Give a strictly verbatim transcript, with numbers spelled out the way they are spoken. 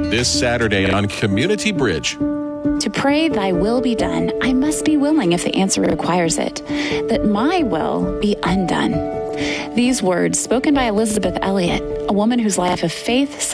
this Saturday on Community Bridge. To pray thy will be done, I must be willing if the answer requires it, that my will be undone. These words spoken by Elizabeth Elliot, a woman whose life of faith,